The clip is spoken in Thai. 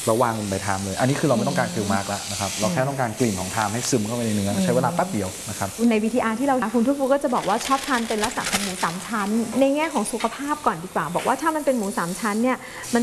เราวางลงไปไทม์เลยอันนี้คือเราไม่ต้องการกริลมาร์กแล้วนะครับเราแค่ต้องการกลิ่นของไทม์ให้ซึมเข้าไปในเนื้อใช้เวลาแป๊บเดียวนะครับใน VTR ที่เราคุณทุกฟูก็จะบอกว่าชอบทานเป็นลักษณะของหมู3 ชั้นในแง่ของสุขภาพก่อนดีกว่าบอกว่าถ้ามันเป็นหมู3 ชั้นเนี่ยมัน